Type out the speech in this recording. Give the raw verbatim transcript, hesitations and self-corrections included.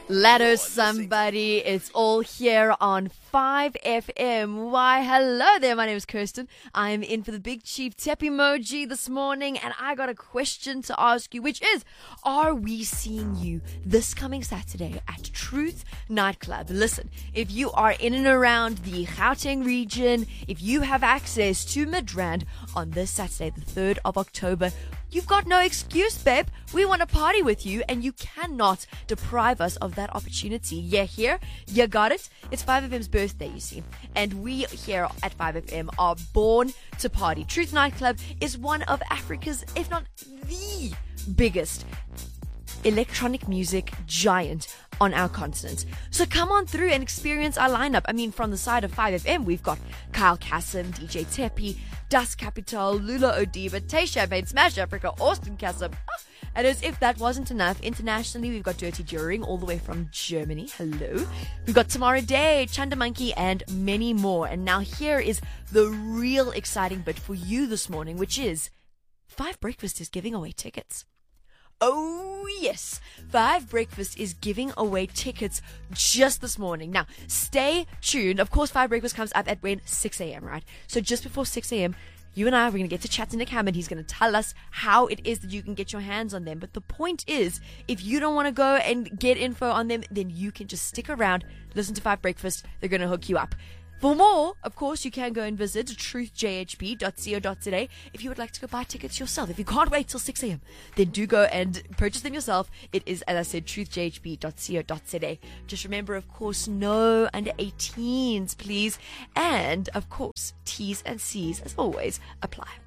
Ladder somebody, it's all here on five F M. Why, hello there, my name is Kirsten. I'm in for the Big Chief Tep emoji this morning, and I got a question to ask you, which is, are we seeing you this coming Saturday at Truth Nightclub? Listen, if you are in and around the Gauteng region, if you have access to Midrand on this Saturday, the third of October, you've got no excuse, babe. We want to party with you, and you cannot deprive us of that opportunity. Yeah, here, you got it. It's five F M's birthday, you see. And we here at five F M are born to party. Truth Nightclub is one of Africa's, if not the biggest electronic music giant on our continent. So come on through and experience our lineup. I mean, from the side of five F M, we've got Kyle Kassem, D J Teppy, Das Capital, Lula Odiba, Tay Champagne, Smash Africa, Austin Kassem. And as if that wasn't enough, internationally, we've got Dirty During all the way from Germany. Hello. We've got Tomorrow Day, Chanda Monkey, and many more. And now here is the real exciting bit for you this morning, which is Five Breakfast is giving away tickets. Oh, yes. Five Breakfast is giving away tickets just this morning. Now, stay tuned. Of course, Five Breakfast comes up at when? six a.m., right? So just before six a.m., you and I, we're going to get to chat to Nick Hammond. He's going to tell us how it is that you can get your hands on them. But the point is, if you don't want to go and get info on them, then you can just stick around, listen to Five Breakfast. They're going to hook you up. For more, of course, you can go and visit truth j h b dot co dot z a if you would like to go buy tickets yourself. If you can't wait till six a.m., then do go and purchase them yourself. It is, as I said, truth j h b dot co dot z a. Just remember, of course, no under eighteens, please. And, of course, T's and C's, as always, apply.